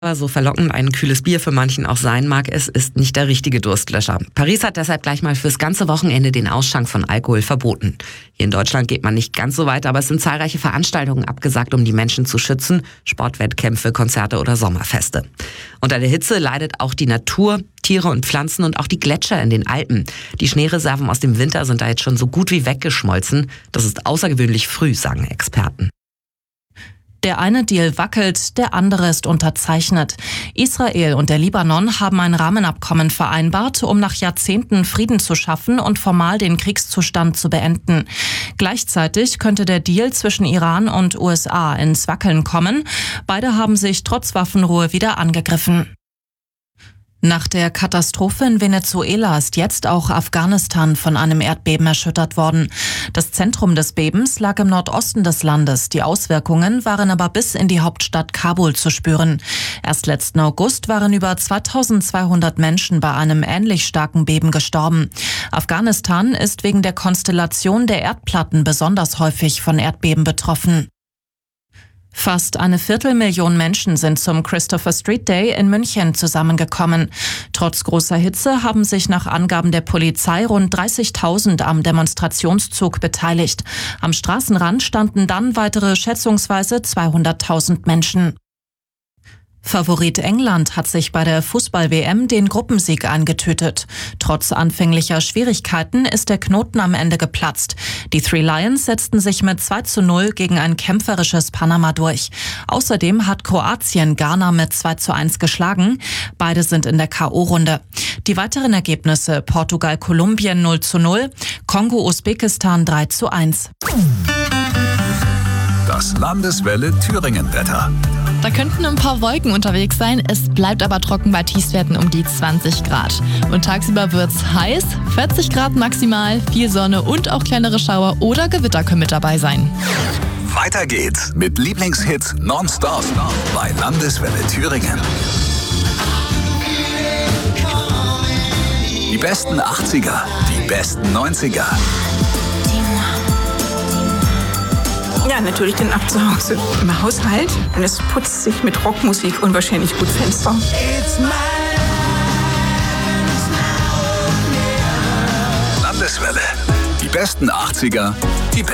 Aber so verlockend ein kühles Bier für manchen auch sein mag, es ist nicht der richtige Durstlöscher. Paris hat deshalb gleich mal fürs ganze Wochenende den Ausschank von Alkohol verboten. Hier in Deutschland geht man nicht ganz so weit, aber es sind zahlreiche Veranstaltungen abgesagt, um die Menschen zu schützen. Sportwettkämpfe, Konzerte oder Sommerfeste. Unter der Hitze leidet auch die Natur, Tiere und Pflanzen und auch die Gletscher in den Alpen. Die Schneereserven aus dem Winter sind da jetzt schon so gut wie weggeschmolzen. Das ist außergewöhnlich früh, sagen Experten. Der eine Deal wackelt, der andere ist unterzeichnet. Israel und der Libanon haben ein Rahmenabkommen vereinbart, um nach Jahrzehnten Frieden zu schaffen und formal den Kriegszustand zu beenden. Gleichzeitig könnte der Deal zwischen Iran und USA ins Wackeln kommen. Beide haben sich trotz Waffenruhe wieder angegriffen. Nach der Katastrophe in Venezuela ist jetzt auch Afghanistan von einem Erdbeben erschüttert worden. Das Zentrum des Bebens lag im Nordosten des Landes. Die Auswirkungen waren aber bis in die Hauptstadt Kabul zu spüren. Erst letzten August waren über 2200 Menschen bei einem ähnlich starken Beben gestorben. Afghanistan ist wegen der Konstellation der Erdplatten besonders häufig von Erdbeben betroffen. Fast 250.000 Menschen sind zum Christopher Street Day in München zusammengekommen. Trotz großer Hitze haben sich nach Angaben der Polizei rund 30.000 am Demonstrationszug beteiligt. Am Straßenrand standen dann weitere schätzungsweise 200.000 Menschen. Favorit England hat sich bei der Fußball-WM den Gruppensieg eingetütet. Trotz anfänglicher Schwierigkeiten ist der Knoten am Ende geplatzt. Die Three Lions setzten sich mit 2:0 gegen ein kämpferisches Panama durch. Außerdem hat Kroatien Ghana mit 2:1 geschlagen. Beide sind in der K.O.-Runde. Die weiteren Ergebnisse: Portugal-Kolumbien 0:0, Kongo-Usbekistan 3:1. Das Landeswelle Thüringen-Wetter. Da könnten ein paar Wolken unterwegs sein, es bleibt aber trocken bei Tiefstwerten um die 20 Grad. Und tagsüber wird's heiß, 40 Grad maximal, viel Sonne und auch kleinere Schauer oder Gewitter können mit dabei sein. Weiter geht's mit Lieblingshits nonstop bei Landeswelle Thüringen. Die besten 80er, die besten 90er. Ja, natürlich den ab zu Hause im Haushalt. Und es putzt sich mit Rockmusik unwahrscheinlich gut Fenster. Landeswelle. Die besten 80er, die